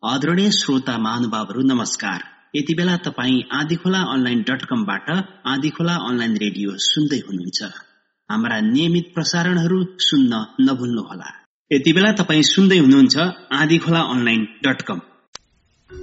आदरणीय श्रोता महानुभावहरू नमस्कार। यति बेला तपाईँ आँधीखोला online.com-बाट आँधीखोला अनलाइन रेडियो सुन्दै हुनुहुन्छ। हाम्रा नियमित प्रसारणहरू सुन्न नभुल्नुहोला। यति बेला तपाईँ सुन्दै हुनुहुन्छ आँधीखोला online.com।